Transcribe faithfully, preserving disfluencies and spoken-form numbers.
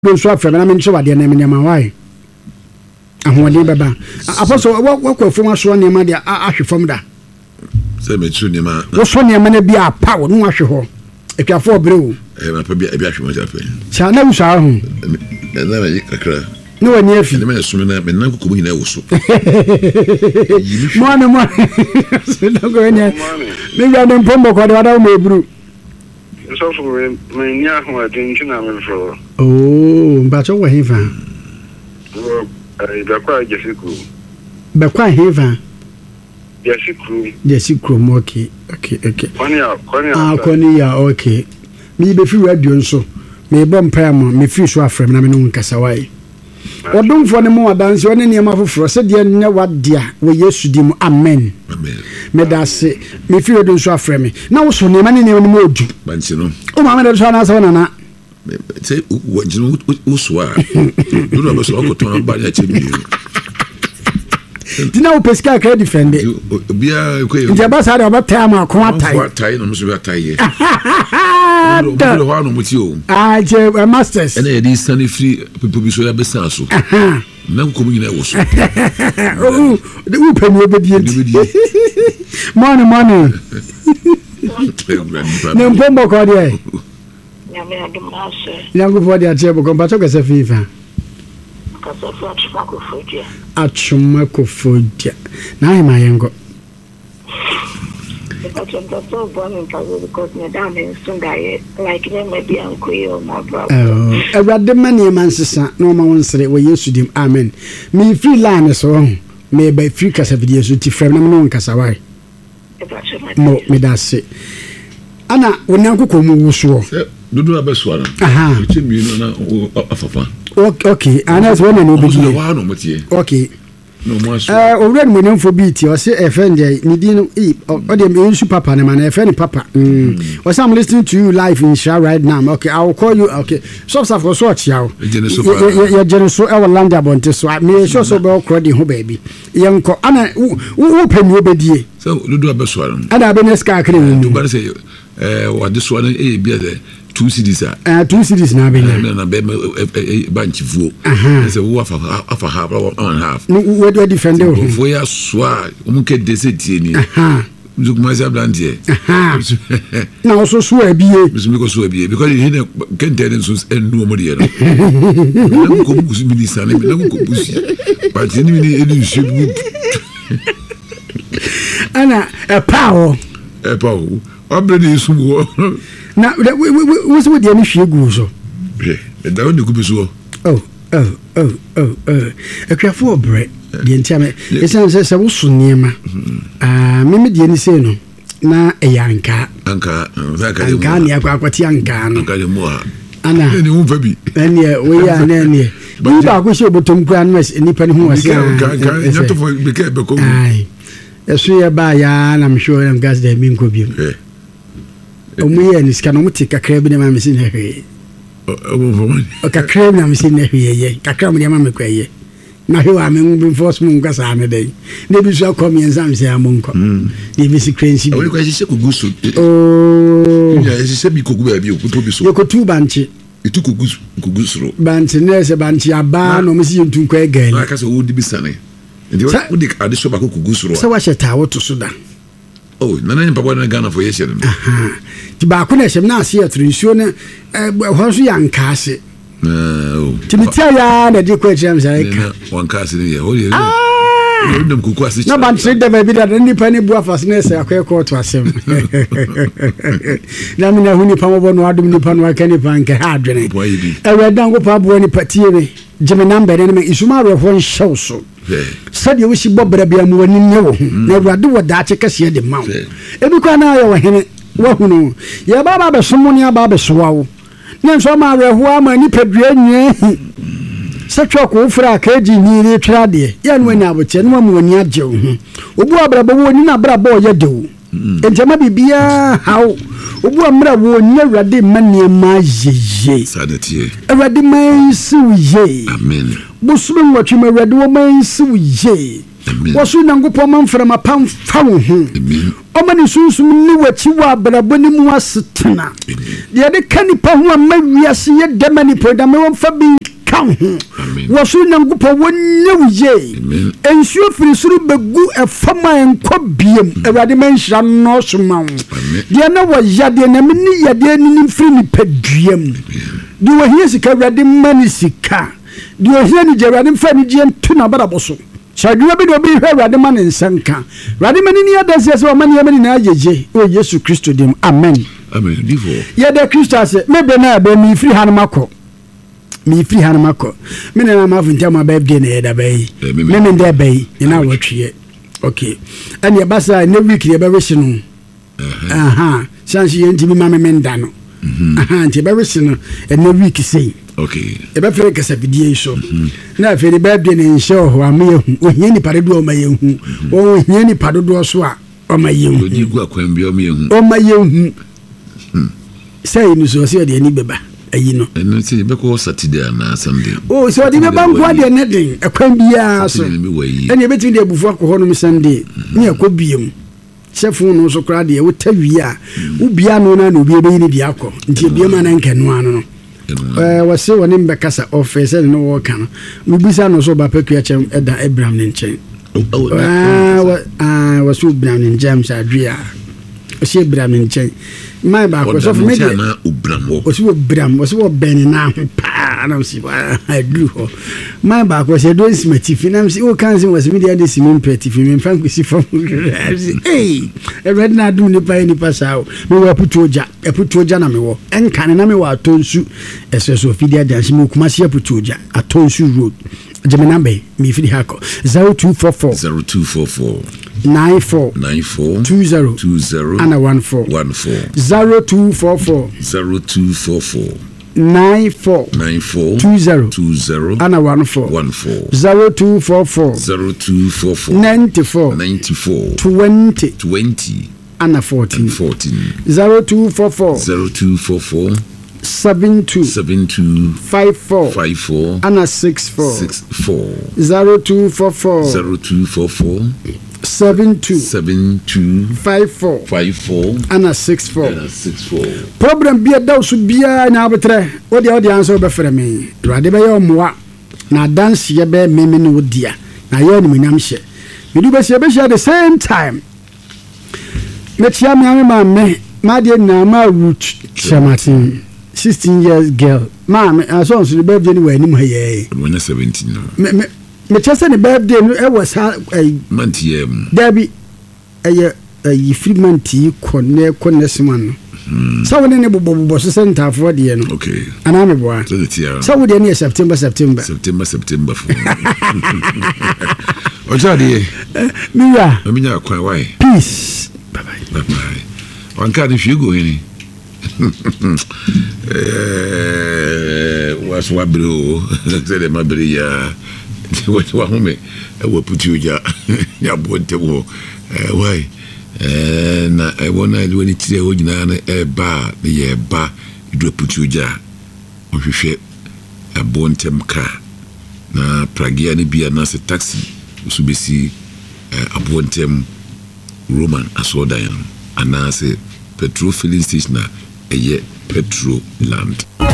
do so afrɛ na me nche wade na me nyama why ahode beba apostle wo ko fom aso ne ma de ahwe fom da se me tru ne ma wo so ne ma na bia pa wo no ahwe ho etwafo obrewu e ma pa bia bia ahwe mo ja fe cha na wusa ho na na me kakra no wani afi ne me so na me nan kokomu hina wo so mo na mo na go nya me bia dem pombo ko de wada mo ebru so for me me nya ho adin na me fro oh mba cho wa hifa eh da kwa jesiku be kwa hifa jesiku jesiku mo okay okay okay kwani ya kwani ya ah kwani ya okay me be fi radio nso me bom pa mo me fi so afrem na me no nkasa wai odumfo ne mo wadanse one ne ma foforo se de ne wadia wo Yesu di mu amen amen me da se me fi odun so afrem na wo so ne ma ne ne mo odu banchi no o ma me da so na so na na say wo jinu wo so a do no so ko ton ba ya chemi dina o pesca ka defend bia ko nje ba sa de ba tai ma ko atai atai no so atai ye do ho no muti o ah je masters ene e di sani free people bi so ya besan so na ko mu nyina wo so o de u pe ni obedi money money ne mpombo ko de nyame adum na se nyango fo de atie bo ko pa to ka se fifa kasafu atuma ko fodia atuma ko fodia na ai ma yengo because I'm so born in Kazo because me down in Sunday like them maybe uncle or my brother oh awade mani man sesa no ma wonsere wo Yesu dim amen me free line so me by free kasa video so ti frem na no nkasa wai no me da se ana wonanko ko mu wuso dudu abeso ana aha che mi no na afafa okay ana so na no be wa no motie okay no mo aso eh already mo nemfo beat o se efenje ni din o de me nsu papa ne man efeni papa mm o say I'm listening to you live in Shah right now okay I will call you okay so so for so chia o ya jene so e Orlando abonte so me so so be okro ho baby yenko ana wo pemi obedie so dudu abeso ana ana be neska akre wo ba say eh wa de so ana e bia de two cities ah uh, two cities na be na be banchi fuo say wo afa afa half one half no we do defend o fo ya so a um ke de se tie ni aha nzo kuma se ablantie na o so so abie bisu mi ko so abie because he na kente den so enu mo de no na ko busu mi lisa na na ko busu but ni ni enu shebu ana a power e power obredi sumo na we we we so de ni hwe gu so eh da woni ku bisu oh oh oh oh eh akwafo obre de ntiame esan se se wo so niema ah me me de ni se no na eyanka anka zaka de anka ni akwa akwati anka no anka de mo ana ni un fabi ene we ya na ene ni ba ko se botom kwa no nipa ni hu wase anka nyato fo be ke be ko ai eso ye ba ya na me sure am gas de min ko bi eh omu ye ni ska no muti kakra bi na ma me sin hwe o kakra na me sin hwe ye kakra mo de ma me kwa ye na hwe wa me ngu force mo ngasa ane dey na bi so akom ye nsam se amonko ni bi si krensi o ko se ko gusu oh ya se bi ko gu ba bi o ko bi so yo ko tu banchi itu ko gusu ko gusu banchi ne se banchi aba no me si ntu kwa egal na ka se wo di bi sane ndi wo di ade so ba ko gusu se wa sheta wo to so da oh nana ni papa na Ghana for years aha ti ba ko na shem na ase atru nsuo ne ho so yanka ase oh ti mitia ya na di ko ejem sai ka wanka ase ne ho ye ndem kuku ase na ban tre da ba bi da ni pa ni bu afase na se akwa ko to asem na mi na hu ni pa mo bo no adum ni pa no aka ni pa nke ha adwene e we dan go pa bo ni patie be jeme number ne me isuma ro fo show so sadia wo si bobra bia mo wani ne wo na awurade wo da che kase de mawo e bi kwa na ya wo hene wo hunu ya baba be somo ni aba be sowa wo ne nso ma reho ama ni padua nwie satwa ko fura kaji ni ni twra de ya no na aboche no ma wani agye wo obu abrabo wo ni na abrabo ye de wo entema bibia hawo obu amra wo ni awurade mane ma yeye sadatie awurade ma siw ye amen busuru nwatwe awurade wo ma siw ye amen wo so nyankopɔ ma mfra ma pam fa wo ho ɔma ne sunsum ne wachi wa abrabɔ ne mu asetena deɛ de ka nipa ho ama wiase yɛ dɛma nipa da me wɔmfa bi ka ho wɔso nyankopɔn wɔnyɛ wo ye nsuo firi soro bɛgu ɛfam a ɛnkɔ biem awurade ma nhyira no so ma wo deɛ na wɔya deɛ na me ne yadeɛ ne mfiri nipa duam deɛ wɔhia sika awurade ma ne sika deɛ ɔhia ne gye awurade mfa ne gye nto na barabɔ so Shadua bi do bi hwe Awurade ma ne nsanka. Awurade ma ni adanse se o ma ne ma ni na ajeje o Yesu Kristo dim. Amen. Amen. Before. Ye de Kristo ase me be na be mi free han makọ. Mi free han makọ. Me na ma fu ntama ba bi na ye da bai. Me me nda bai na wotwe. Okay. Ani e basa na week ye ba wehye no. Aha. Chance ye ntimi ma me nda no. Aha, nti ba wehye no e na week sei. Okay. E ba fere kasa bidie so. Na fere ba bi na nhyɛ ho ama yehu. Ohia ni pare do o ma yehu. O ohia ni pare do so a o ma yehu. Odi gu akwan bi o ma yehu. O ma yehu. Say ni so se de ani beba. Ayi no. Eno se be ko Saturday na Sunday. Oh, so de be ban kwa de ne den. Akwan bia so. Eni betimi de abufu akọ no Sunday. Ni akobiem. Chefun no so kra de wo tawi a. Wo bia no na no bia be ni di akọ. Nti bia ma na nkanu ano no. Eh wase woni mbekasa office no wo kan no bibisa no so ba pakua chem eda Abraham ne nchen ah ah wasu Abraham ne James adria wase Abraham ne nchen mai ba ko so me de na Abraham wo wase Abraham wase wo ben na ho pa na si ba adu ho mai ba ko se do smati finam si o kan si wase me de si me peti fi me fan ko si fam eh e red na do ni pa ni pa sao me wo putu oja e putu oja na me wo enkan na me wo atonsu eseso fidia dansi me kuma si putu oja atonsu road Jemenambe mi fidi hako zero two four four zero two four four nine four nine four two zero two zero and a one four one four zero two four four zero two four four nine four nine four two zero two zero and a one four one four zero two four four zero two four four ninety four ninety four twenty twenty and a fourteen fourteen zero two four four zero two four four seven two seven two five four five four and a six four six four zero two four four zero two four four seven two seven two five four five four and a six four and a six four. Problem be a dose bia na abetre wo de wo de answer be frɛ me Awurade be ye omoa na dance ye be me me no dia na ye ni munyam hye me du be se be share the same time me tia me ame ma me ma de na ma root chamatin sixteen years girl ma me aso so the birthday ni wa ni mu haye when seventeen no me me me chese ni birthday no e was ha month year Debbie eye yi free month yi konne konne siman no so woni ne bobobo so center for de no okay ana me boa so the tiara so wodi ne September September September September for oja de mira aminya kwan why peace bye bye bye bye on ka de figo hini eh was wabro say de mabri ya what wa home e wo putu ja ya bonte wo eh why eh na e wona de woni tire wo nyina na e ba ne ye ba do putu ja o hwehwe e bonte mka na pragia ne bia na se taxi so besi abontem Roman asodan ana se petrol filling station na eye petrol land